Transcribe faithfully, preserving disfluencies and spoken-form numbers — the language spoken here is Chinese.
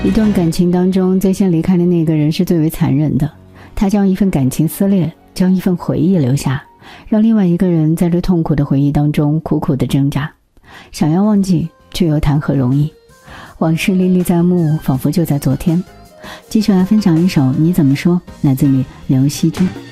一段感情当中，最先离开的那个人是最为残忍的，他将一份感情撕裂，将一份回忆留下，让另外一个人在这痛苦的回忆当中苦苦的挣扎，想要忘记却又谈何容易。往事历历在目，仿佛就在昨天。继续来分享一首《你怎么说》，来自于刘惜君。